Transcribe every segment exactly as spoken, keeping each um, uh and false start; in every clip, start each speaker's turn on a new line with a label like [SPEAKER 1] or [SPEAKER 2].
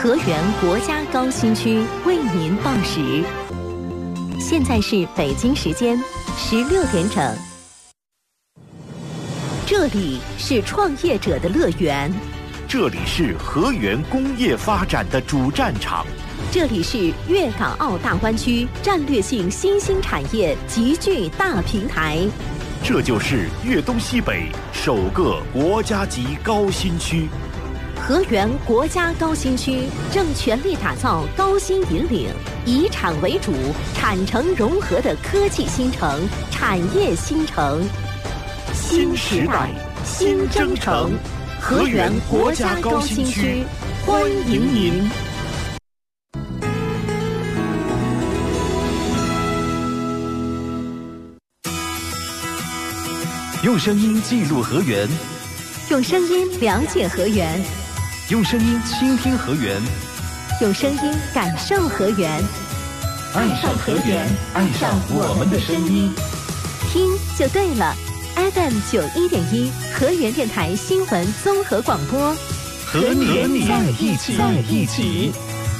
[SPEAKER 1] 河源国家高新区为您报时。现在是北京时间十六点整。这里是创业者的乐园，
[SPEAKER 2] 这里是河源工业发展的主战场，
[SPEAKER 1] 这里是粤港澳大湾区战略性新兴产业集聚大平台，
[SPEAKER 2] 这就是粤东西北首个国家级高新区。
[SPEAKER 1] 河源国家高新区正全力打造高新引领、以产为主、产城融合的科技新城、产业新城。
[SPEAKER 2] 新时代新征程，河源国家高新区欢迎您。用声音记录河源，
[SPEAKER 1] 用声音了解河源，
[SPEAKER 2] 用声音倾听河源，
[SPEAKER 1] 用声音感受河源。
[SPEAKER 2] 爱上河源，爱上我们的声音，
[SPEAKER 1] 听就对了。F M 九一点一河源电台新闻综合广播，
[SPEAKER 2] 和你在一起，在一起。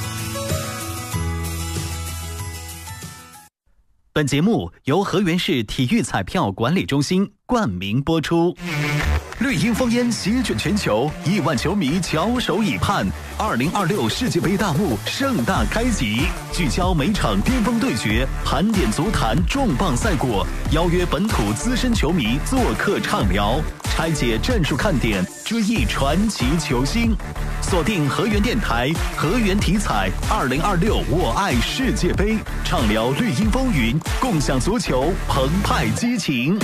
[SPEAKER 2] 本节目由河源市体育彩票管理中心冠名播出。绿茵烽烟席卷全球，亿万球迷翘首以盼。二零二六世界杯大幕盛大开启，聚焦每场巅峰对决，盘点足坛重磅赛果，邀约本土资深球迷做客畅聊，拆解战术看点，追忆传奇球星。锁定河源电台，河源体彩二零二六我爱世界杯，畅聊绿茵风云，共享足球澎湃激情。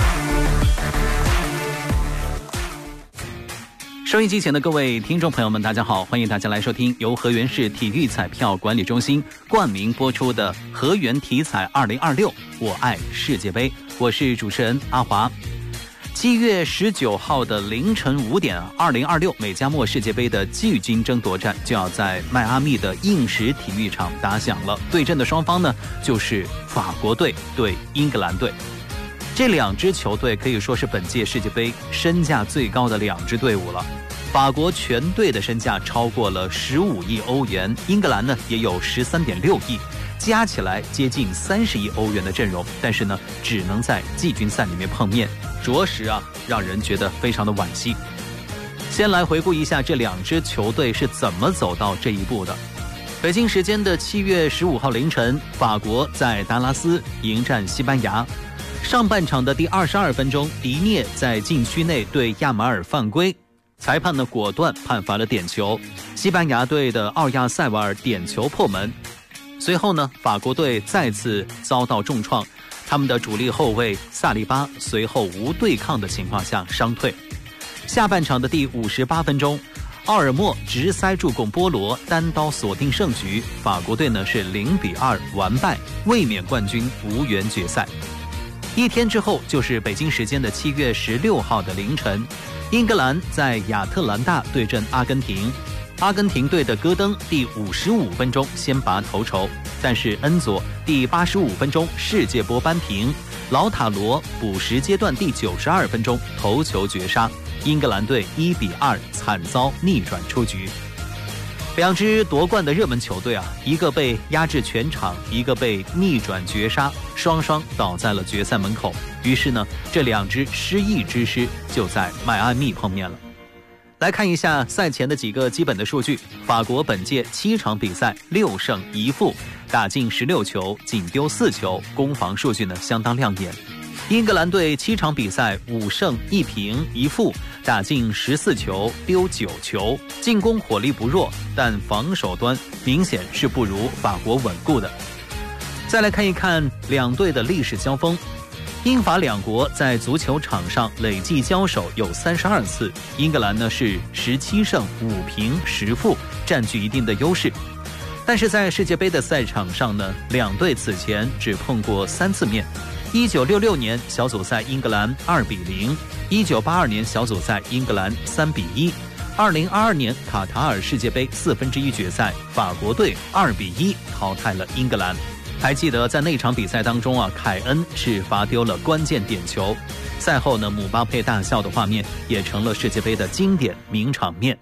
[SPEAKER 2] 收音机前的各位听众朋友们，大家好，欢迎大家来收听由河源市体育彩票管理中心冠名播出的河源体彩二零二六我爱世界杯，我是主持人阿华。七月十九号的凌晨五点，二零二六美加墨世界杯的季军争夺战就要在迈阿密的硬石体育场打响了。对阵的双方呢，就是法国队对英格兰队。这两支球队可以说是本届世界杯身价最高的两支队伍了。法国全队的身价超过了十五亿欧元，英格兰呢也有十三点六亿，加起来接近三十亿欧元的阵容，但是呢只能在季军赛里面碰面，着实啊让人觉得非常的惋惜。先来回顾一下这两支球队是怎么走到这一步的。北京时间的七月十五号凌晨，法国在达拉斯迎战西班牙。上半场的第二十二分钟，迪涅在禁区内对亚马尔犯规，裁判呢果断判罚了点球，西班牙队的奥亚塞瓦尔点球破门。随后呢，法国队再次遭到重创，他们的主力后卫萨利巴随后无对抗的情况下伤退。下半场的第五十八分钟，奥尔莫直塞助攻波罗，单刀锁定胜局，法国队呢是零比二完败，卫冕冠军无缘决赛。一天之后，就是北京时间的七月十六号的凌晨，英格兰在亚特兰大对阵阿根廷。阿根廷队的戈登第五十五分钟先拔头筹，但是恩佐第八十五分钟世界波扳平，老塔罗补时阶段第九十二分钟头球绝杀，英格兰队一比二惨遭逆转出局。两支夺冠的热门球队啊，一个被压制全场，一个被逆转绝杀，双双倒在了决赛门口。于是呢，这两支失意之师就在迈阿密碰面了。来看一下赛前的几个基本的数据。法国本届七场比赛六胜一负，打进十六球，仅丢四球，攻防数据呢相当亮眼。英格兰队七场比赛五胜一平一负，打进十四球，丢九球，进攻火力不弱，但防守端明显是不如法国稳固的。再来看一看两队的历史交锋。英法两国在足球场上累计交手有三十二次，英格兰呢是十七胜五平十负，占据一定的优势。但是在世界杯的赛场上呢，两队此前只碰过三次面。一九六六年小组赛英格兰二比零，一九八二年小组赛英格兰三比一，二零二二年卡塔尔世界杯四分之一决赛，法国队二比一淘汰了英格兰。还记得在那场比赛当中啊，凯恩是罚丢了关键点球。赛后呢，姆巴佩大笑的画面也成了世界杯的经典名场面。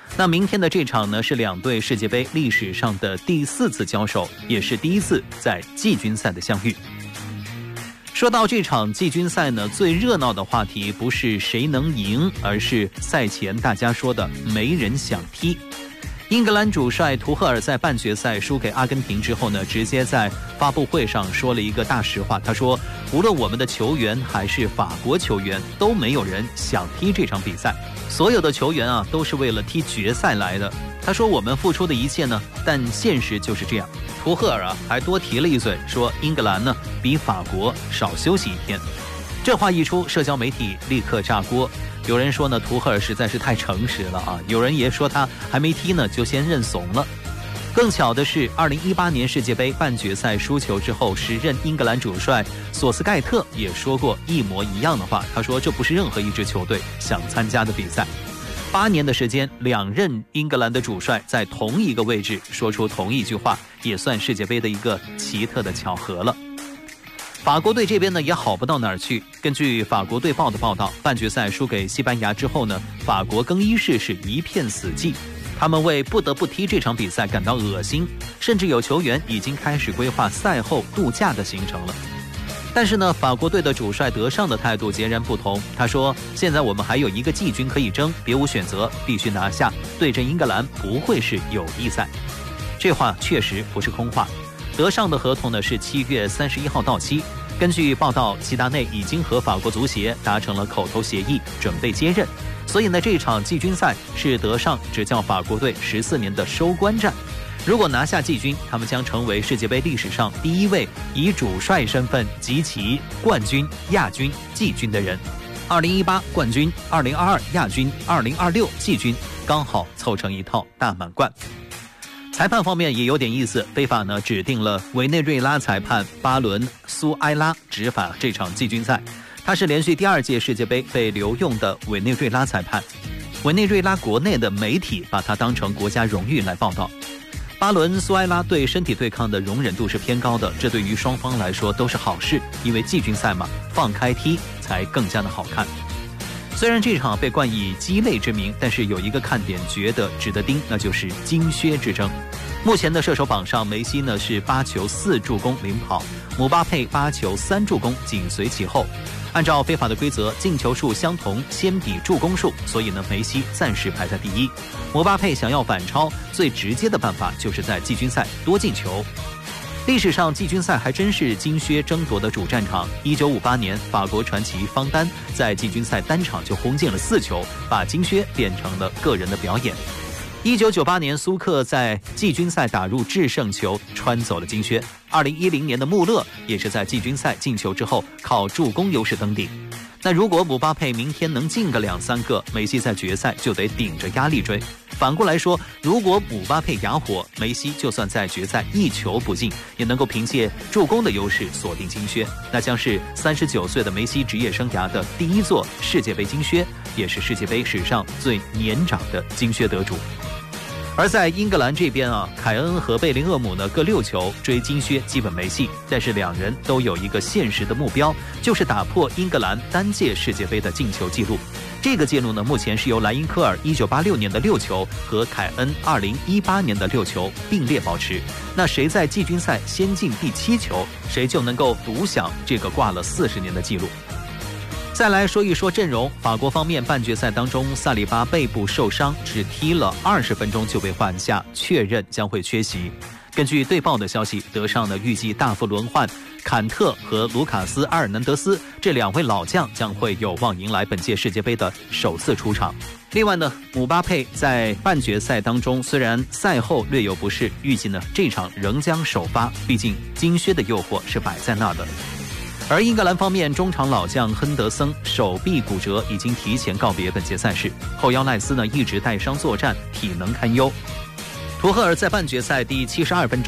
[SPEAKER 2] 那明天的这场呢，是两队世界杯历史上的第四次交手，也是第一次在季军赛的相遇。说到这场季军赛呢，最热闹的话题不是谁能赢，而是赛前大家说的没人想踢。英格兰主帅图赫尔在半决赛输给阿根廷之后呢，直接在发布会上说了一个大实话。他说，无论我们的球员还是法国球员，都没有人想踢这场比赛，所有的球员啊都是为了踢决赛来的。他说，我们付出的一切呢，但现实就是这样。图赫尔啊还多提了一嘴，说英格兰呢比法国少休息一天。这话一出，社交媒体立刻炸锅。有人说呢，图赫尔实在是太诚实了啊！有人也说他还没踢呢，就先认怂了。更巧的是，二零一八年世界杯半决赛输球之后，时任英格兰主帅索斯盖特也说过一模一样的话。他说，这不是任何一支球队想参加的比赛。八年的时间，两任英格兰的主帅在同一个位置说出同一句话，也算世界杯的一个奇特的巧合了。法国队这边呢也好不到哪儿去。根据法国队报的报道，半决赛输给西班牙之后呢，法国更衣室是一片死寂，他们为不得不踢这场比赛感到恶心，甚至有球员已经开始规划赛后度假的行程了。但是呢，法国队的主帅德尚的态度截然不同。他说，现在我们还有一个季军可以争，别无选择，必须拿下。对阵英格兰不会是友谊赛。这话确实不是空话。德尚的合同呢是七月三十一号到期。根据报道，齐达内已经和法国足协达成了口头协议，准备接任。所以呢，这场季军赛是德尚执教法国队十四年的收官战。如果拿下季军，他们将成为世界杯历史上第一位以主帅身份集齐冠军、亚军、季军的人。二零一八冠军，二零二二亚军，二零二六季军，刚好凑成一套大满贯。裁判方面也有点意思，非法呢指定了委内瑞拉裁判巴伦苏埃拉执法这场季军赛。他是连续第二届世界杯被留用的委内瑞拉裁判。委内瑞拉国内的媒体把他当成国家荣誉来报道。巴伦苏埃拉对身体对抗的容忍度是偏高的，这对于双方来说都是好事，因为季军赛嘛，放开踢才更加的好看。虽然这场被冠以鸡肋之名，但是有一个看点觉得值得盯，那就是金靴之争。目前的射手榜上，梅西呢是八球四助攻领跑，姆巴佩八球三助攻紧随其后。按照非法的规则，进球数相同先比助攻数，所以呢梅西暂时排在第一。姆巴佩想要反超，最直接的办法就是在季军赛多进球。历史上季军赛还真是金靴争夺的主战场。一九五八年，法国传奇方丹在季军赛单场就轰进了四球，把金靴变成了个人的表演。一九九八年，苏克在季军赛打入制胜球，穿走了金靴。二零一零年的穆勒也是在季军赛进球之后，靠助攻优势登顶。那如果姆巴佩明天能进个两三个，梅西在决赛就得顶着压力追。反过来说，如果姆巴佩哑火，梅西就算在决赛一球不进，也能够凭借助攻的优势锁定金靴，那将是三十九岁的梅西职业生涯的第一座世界杯金靴，也是世界杯史上最年长的金靴得主。而在英格兰这边啊，凯恩和贝林厄姆呢各六球追金靴基本没戏，但是两人都有一个现实的目标，就是打破英格兰单届世界杯的进球纪录。这个记录呢，目前是由莱因科尔一九八六年的六球和凯恩二零一八年的六球并列保持。那谁在季军赛先进第七球，谁就能够独享这个挂了四十年的记录。再来说一说阵容，法国方面半决赛当中，萨里巴背部受伤，只踢了二十分钟就被换下，确认将会缺席。根据队报的消息，德尚呢预计大幅轮换坎特和卢卡斯·阿尔南德斯这两位老将，将会有望迎来本届世界杯的首次出场。另外呢，姆巴佩在半决赛当中虽然赛后略有不适，预计呢这场仍将首发，毕竟金靴的诱惑是摆在那的。而英格兰方面，中场老将亨德森手臂骨折，已经提前告别本届赛事。后腰赖斯呢一直带伤作战，体能堪忧。图赫尔在半决赛第七十二分钟